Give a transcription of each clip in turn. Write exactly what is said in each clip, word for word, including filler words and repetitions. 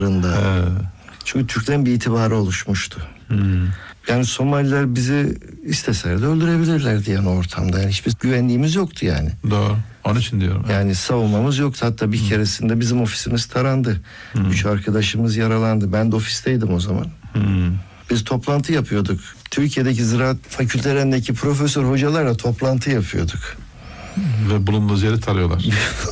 He. Çünkü Türklerin bir itibarı oluşmuştu. Hmm. Yani Somaliler bizi isteseler de öldürebilirlerdi yani ortamda. Yani hiçbir güvenliğimiz yoktu yani. Doğru. Onun için diyorum. Yani savunmamız yoktu. Hatta bir hmm. keresinde bizim ofisimiz tarandı. Hmm. Üç arkadaşımız yaralandı. Ben de ofisteydim o zaman. Hmm. Biz toplantı yapıyorduk. Türkiye'deki ziraat fakültelerindeki profesör hocalarla toplantı yapıyorduk. Ve bulunduğunuz yeri tarıyorlar.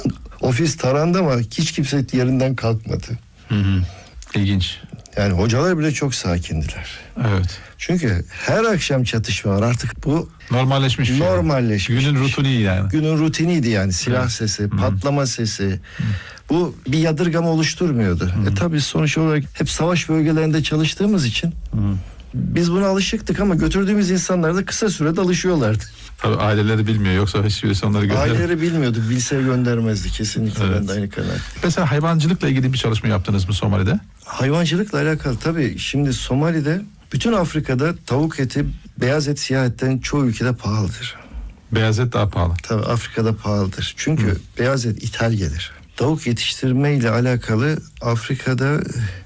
Ofis tarandı ama hiç kimse yerinden kalkmadı. Hı hı. İlginç. Yani hocalar bile çok sakindiler. Evet. Çünkü her akşam çatışma var. Artık bu normalleşmiş. Normalleşmiş. Günün rutini yani. Günün rutiniydi yani. Silah evet. sesi, Hı. patlama sesi. Hı. Bu bir yadırgama oluşturmuyordu. Hı. E tabii sonuç olarak hep savaş bölgelerinde çalıştığımız için Hı. biz buna alışıktık ama götürdüğümüz insanlar da kısa sürede alışıyorlardı. Tabii aileleri bilmiyor, yoksa hiçbirisi onları gönderir. Aileleri bilmiyordu, bilse göndermezdi kesinlikle. Evet. Ben de aynı kanaatteyim. Mesela hayvancılıkla ilgili bir çalışma yaptınız mı Somali'de? Hayvancılıkla alakalı tabii şimdi Somali'de, bütün Afrika'da tavuk eti beyaz et siyah etten çoğu ülkede pahalıdır. Beyaz et daha pahalı. Tabii Afrika'da pahalıdır. Çünkü Hı. beyaz et ithal gelir. Tavuk yetiştirme ile alakalı Afrika'da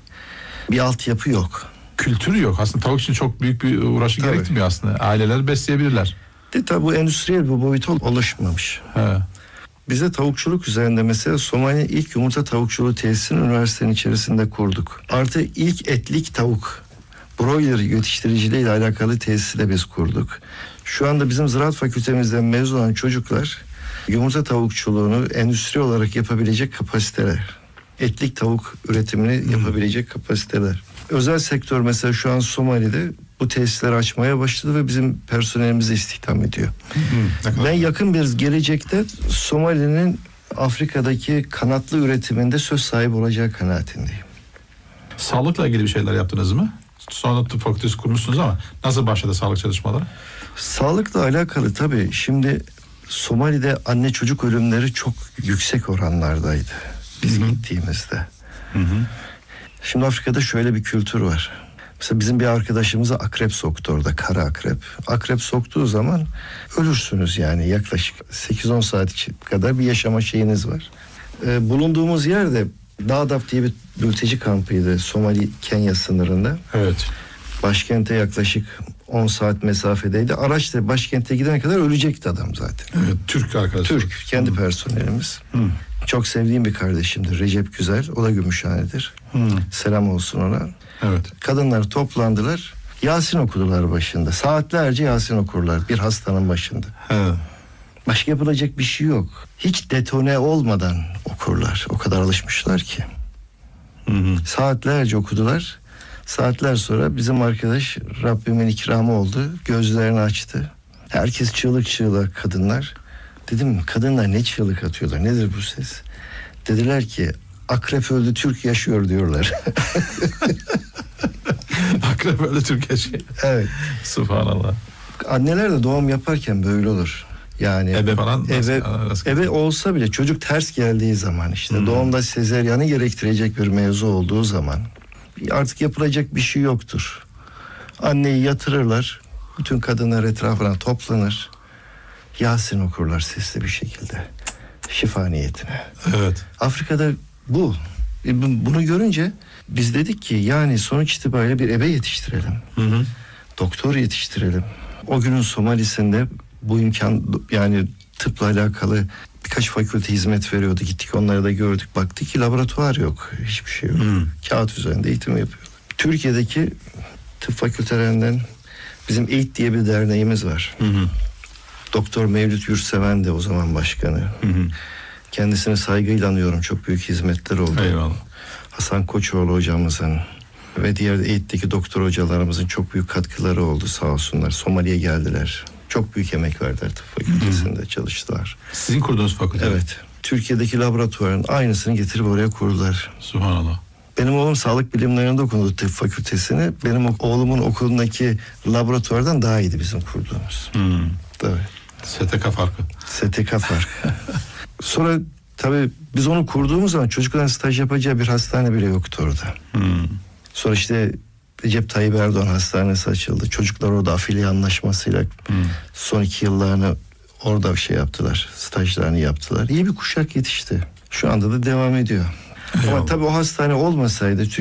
bir altyapı yok. Kültürü yok. Aslında tavuk için çok büyük bir uğraşı tabii. gerektirmiyor aslında. Aileler besleyebilirler. De tabii bu endüstriyel bir boyuta ulaşmamış. He. Bize tavukçuluk üzerinde mesela Somali'nin ilk yumurta tavukçuluğu tesisini üniversitenin içerisinde kurduk. Artı ilk etlik tavuk, broiler yetiştiriciliği ile alakalı tesisi de biz kurduk. Şu anda bizim ziraat fakültemizden mezun olan çocuklar yumurta tavukçuluğunu endüstri olarak yapabilecek kapasiteler. Etlik tavuk üretimini hmm. yapabilecek kapasiteler. Özel sektör mesela şu an Somali'de bu tesisleri açmaya başladı ve bizim personelimizi istihdam ediyor. Hmm. Ben yakın bir gelecekte Somali'nin Afrika'daki kanatlı üretiminde söz sahibi olacağı kanaatindeyim. Sağlıkla ilgili bir şeyler yaptınız mı? Sonra tıp fakültesi kurmuşsunuz ama nasıl başladı sağlık çalışmaları? Sağlıkla alakalı tabii şimdi Somali'de anne çocuk ölümleri çok yüksek oranlardaydı biz Hı-hı. gittiğimizde. Hı-hı. Şimdi Afrika'da şöyle bir kültür var. Mesela bizim bir arkadaşımıza akrep soktu orada, kara akrep. Akrep soktuğu zaman ölürsünüz yani, yaklaşık sekiz on saat kadar bir yaşama şeyiniz var. Ee, bulunduğumuz yerde Dadaab diye bir mülteci kampıydı Somali-Kenya sınırında. Evet. Başkente yaklaşık on saat mesafedeydi. Araçla başkente gidene kadar ölecekti adam zaten. Evet, Türk arkadaş. Türk, kendi Hı. personelimiz. Hı. Çok sevdiğim bir kardeşimdir, Recep Güzel. O da Gümüşhane'dir. Hı. Selam olsun ona. Evet. Kadınlar toplandılar. Yasin okudular başında. Saatlerce Yasin okurlar bir hastanın başında. He. Başka yapılacak bir şey yok. Hiç detone olmadan okurlar. O kadar alışmışlar ki. Hı hı. Saatlerce okudular. Saatler sonra bizim arkadaş, Rabbimin ikramı oldu. Gözlerini açtı. Herkes çığlık çığlığa, kadınlar. Dedim kadınlar ne çığlık atıyorlar? Nedir bu ses? Dediler ki akrep öldü, Türk yaşıyor diyorlar. Akrep öldü, Türk yaşıyor. Evet. Subhanallah. Anneler de doğum yaparken böyle olur. Yani ebe falan ebe, ebe olsa bile çocuk ters geldiği zaman işte hmm. doğumda sezeryanı gerektirecek bir mevzu olduğu zaman artık yapılacak bir şey yoktur. Anneyi yatırırlar. Bütün kadınlar etrafına toplanır. Yasin okurlar sesli bir şekilde. Şifa niyetine. Evet. Afrika'da bu. Bunu görünce biz dedik ki yani sonuç itibariyle bir ebe yetiştirelim. Hı hı. Doktor yetiştirelim. O günün Somali'sinde bu imkan, yani tıpla alakalı birkaç fakülte hizmet veriyordu. Gittik onları da gördük. Baktık ki laboratuvar yok. Hiçbir şey yok. Hmm. Kağıt üzerinde eğitim yapıyordu. Türkiye'deki tıp fakültelerinden bizim EİT diye bir derneğimiz var. Hı hı. Doktor Mevlüt Yurtseven de o zaman başkanı. Hı hı. Kendisine saygıyla anıyorum. Çok büyük hizmetler oldu. Eyvallah. Hasan Koçoğlu hocamızın ve diğer EİT'teki doktor hocalarımızın çok büyük katkıları oldu sağ olsunlar. Somali'ye geldiler. Çok büyük emek verdiler tıp fakültesinde Hı-hı. çalıştılar. Sizin kurduğunuz fakülte? Evet. Türkiye'deki laboratuvarın aynısını getirip oraya kurdular. Subhanallah. Benim oğlum sağlık bilimlerinde okudu tıp fakültesini. Benim oğlumun okulundaki laboratuvardan daha iyiydi bizim kurduğumuz. Hmm. Tabii. S T K farkı. S T K farkı. Sonra tabii biz onu kurduğumuz zaman çocukların staj yapacağı bir hastane bile yoktu orada. Hmm. Sonra işte Recep Tayyip Erdoğan Hastanesi açıldı. Çocuklar orada afiliye anlaşmasıyla hmm. son iki yıllarını orada bir şey yaptılar. Stajlarını yaptılar. İyi bir kuşak yetişti. Şu anda da devam ediyor. Eyvallah. Ama tabii o hastane olmasaydı